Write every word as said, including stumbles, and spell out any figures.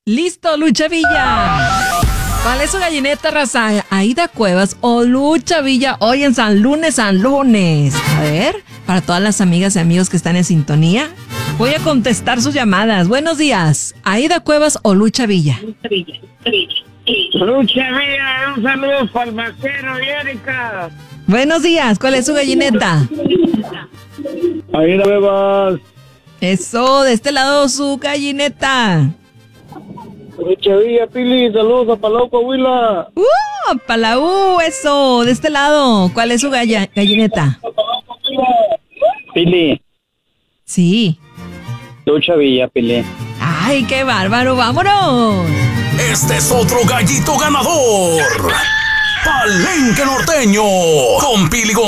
Listo, Lucha Villa. ¿Cuál es su gallineta, raza? ¿Aida Cuevas o Lucha Villa hoy en San Lunes, San Lunes? A ver, para todas las amigas y amigos que están en sintonía, voy a contestar sus llamadas. Buenos días, ¿Aida Cuevas o Lucha Villa? Lucha Villa, Lucha Villa, un saludo para el vaquero y Erika. Buenos días, ¿cuál es su gallineta? Aida Cuevas. Eso, de este lado su gallineta. Lucha Villa, Pili, saludos a Palau, Coahuila. ¡Uh! Palau, eso, de este lado. ¿Cuál es su galla- gallineta? Pili, Sí. Lucha Villa, Pili. ¡Ay, qué bárbaro! ¡Vámonos! Este es otro gallito ganador. Palenque Norteño con Pili González.